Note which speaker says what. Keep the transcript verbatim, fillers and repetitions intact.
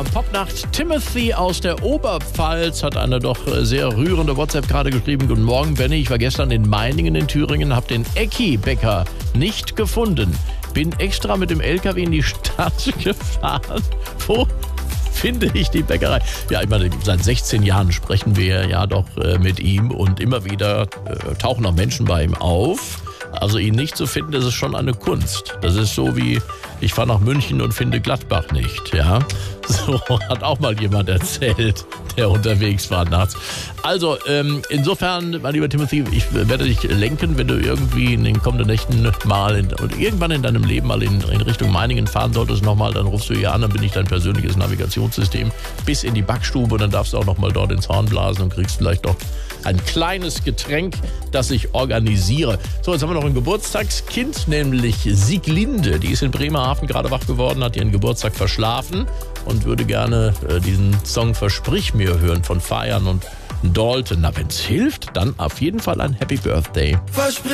Speaker 1: Popnacht. Timothy aus der Oberpfalz hat eine doch sehr rührende WhatsApp gerade geschrieben. Guten Morgen, Benny. Ich war gestern in Meiningen in Thüringen, habe den Ecki-Bäcker nicht gefunden. Bin extra mit dem L K W in die Stadt gefahren. Wo finde ich die Bäckerei? Ja, ich meine, seit sechzehn Jahren sprechen wir ja doch äh, mit ihm und immer wieder äh, tauchen auch Menschen bei ihm auf. Also ihn nicht zu finden, das ist schon eine Kunst. Das ist so wie, ich fahre nach München und finde Gladbach nicht, ja. So hat auch mal jemand erzählt, der unterwegs war nachts. Also, ähm, insofern, mein lieber Timothy, ich werde dich lenken, wenn du irgendwie in den kommenden Nächten mal in, und irgendwann in deinem Leben mal in, in Richtung Meiningen fahren solltest nochmal, dann rufst du hier an, dann bin ich dein persönliches Navigationssystem bis in die Backstube und dann darfst du auch nochmal dort ins Horn blasen und kriegst vielleicht noch ein kleines Getränk, das ich organisiere. So, jetzt haben wir noch ein Geburtstagskind, nämlich Sieglinde. Die ist in Bremerhaven gerade wach geworden, hat ihren Geburtstag verschlafen und würde gerne äh, diesen Song Versprich mir hören von Feiern und Dalton. Na, wenn's hilft, dann auf jeden Fall ein Happy Birthday. Versprich